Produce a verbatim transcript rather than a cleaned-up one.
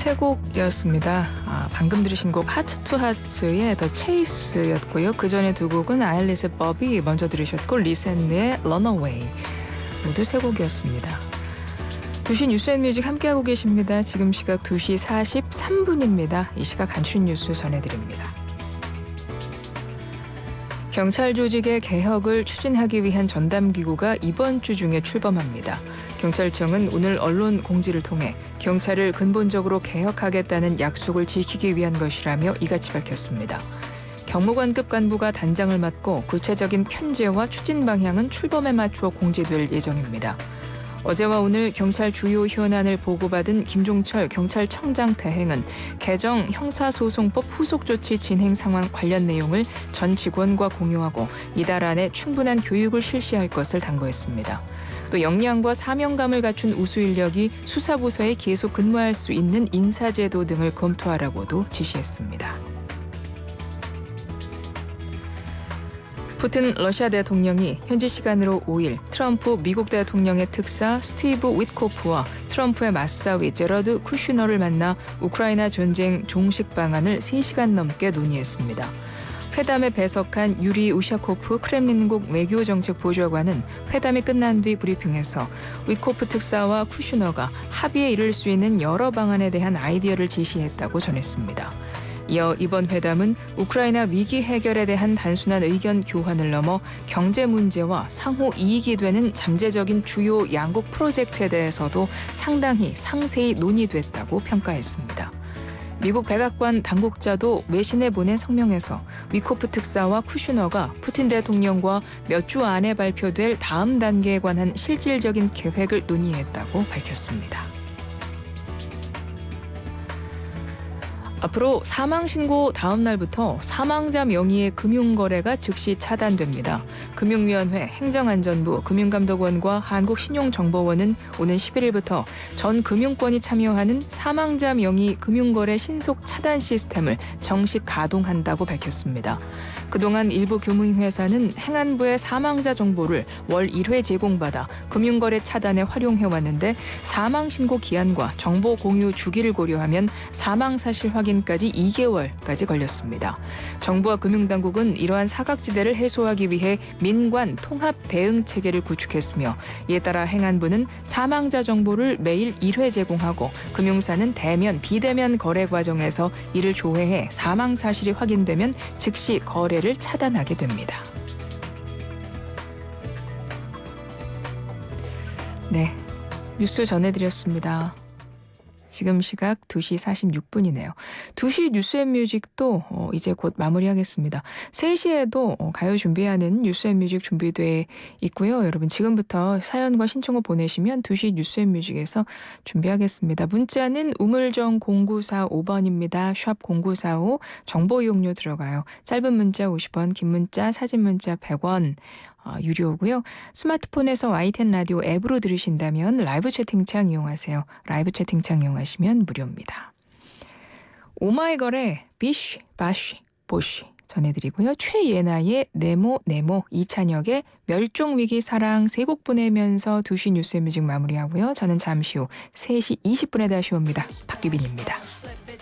세 곡이었습니다. 아, 방금 들으신 곡 하트 투 하트의 더 체이스였고요. 그 전에 두 곡은 아일릿의 버비 먼저 들으셨고 리샌드의 런어웨이 모두 세 곡이었습니다. 두 시 뉴스앤뮤직 함께하고 계십니다. 지금 시각 두 시 사십삼 분입니다. 이 시각 간추린 뉴스 전해드립니다. 경찰 조직의 개혁을 추진하기 위한 전담기구가 이번 주 중에 출범합니다. 경찰청은 오늘 언론 공지를 통해 경찰을 근본적으로 개혁하겠다는 약속을 지키기 위한 것이라며 이같이 밝혔습니다. 경무관급 간부가 단장을 맡고 구체적인 편제와 추진 방향은 출범에 맞추어 공지될 예정입니다. 어제와 오늘 경찰 주요 현안을 보고받은 김종철 경찰청장 대행은 개정 형사소송법 후속 조치 진행 상황 관련 내용을 전 직원과 공유하고 이달 안에 충분한 교육을 실시할 것을 당부했습니다. 또 역량과 사명감을 갖춘 우수 인력이 수사부서에 계속 근무할 수 있는 인사제도 등을 검토하라고도 지시했습니다. 푸틴 러시아 대통령이 현지 시간으로 오 일 트럼프 미국 대통령의 특사 스티브 위트코프와 트럼프의 맞사위 제러드 쿠슈너를 만나 우크라이나 전쟁 종식 방안을 세 시간 넘게 논의했습니다. 회담에 배석한 유리 우샤코프 크렘린국 외교정책보좌관은 회담이 끝난 뒤 브리핑에서 위트코프 특사와 쿠슈너가 합의에 이를 수 있는 여러 방안에 대한 아이디어를 제시했다고 전했습니다. 이어 이번 회담은 우크라이나 위기 해결에 대한 단순한 의견 교환을 넘어 경제 문제와 상호 이익이 되는 잠재적인 주요 양국 프로젝트에 대해서도 상당히 상세히 논의됐다고 평가했습니다. 미국 백악관 당국자도 외신에 보낸 성명에서 위코프 특사와 쿠슈너가 푸틴 대통령과 몇 주 안에 발표될 다음 단계에 관한 실질적인 계획을 논의했다고 밝혔습니다. 앞으로 사망신고 다음 날부터 사망자 명의의 금융거래가 즉시 차단됩니다. 금융위원회, 행정안전부, 금융감독원과 한국신용정보원은 오는 십일 일부터 전 금융권이 참여하는 사망자 명의 금융거래 신속 차단 시스템을 정식 가동한다고 밝혔습니다. 그동안 일부 금융회사는 행안부의 사망자 정보를 월 일 회 제공받아 금융거래 차단에 활용해왔는데 사망신고 기한과 정보 공유 주기를 고려하면 사망사실 확인까지 이 개월까지 걸렸습니다. 정부와 금융당국은 이러한 사각지대를 해소하기 위해 민관 통합 대응 체계를 구축했으며 이에 따라 행안부는 사망자 정보를 매일 일 회 제공하고 금융사는 대면, 비대면 거래 과정에서 이를 조회해 사망사실이 확인되면 즉시 거래를 차단하게 됩니다. 네, 뉴스 전해드렸습니다. 지금 시각 두 시 사십육 분이네요. 두 시 뉴스앤뮤직도 어, 이제 곧 마무리하겠습니다. 세 시에도 어, 가요 준비하는 뉴스앤뮤직 준비돼 있고요. 여러분 지금부터 사연과 신청을 보내시면 두 시 뉴스앤뮤직에서 준비하겠습니다. 문자는 우물정 공구사오 번입니다. 샵 공구사오 정보 이용료 들어가요. 짧은 문자 오십 원, 긴 문자, 사진 문자 백 원. 어, 유료고요. 스마트폰에서 와이텐 라디오 앱으로 들으신다면 라이브 채팅창 이용하세요. 라이브 채팅창 이용하시면 무료입니다. 오마이걸의 비쉬, 바쉬, 보쉬 전해드리고요. 최예나의 네모, 네모, 이찬혁의 멸종위기 사랑 세 곡 보내면서 두 시 뉴스앤뮤직 마무리하고요. 저는 잠시 후 세 시 이십 분에 다시 옵니다. 박규빈입니다.